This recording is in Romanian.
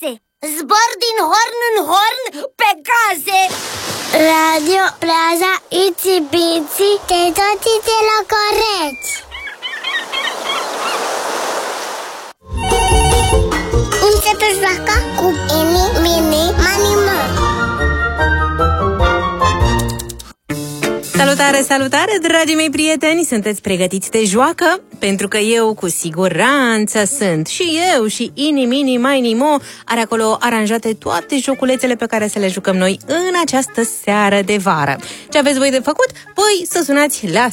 gaze. Zbor din horn în horn pe gaze. Radio Plaza Itsy Bitsy, de toți de la coreți. Începe joaca cu Ini, Mini, Mani, Mo. Salutare, salutare, dragii mei prieteni! Sunteți pregătiți de joacă? Pentru că eu cu siguranță sunt. Și eu și Ini, Mini, Mini, Mo are acolo aranjate toate joculețele pe care să le jucăm noi în această seară de vară. Ce aveți voi de făcut? Păi să sunați la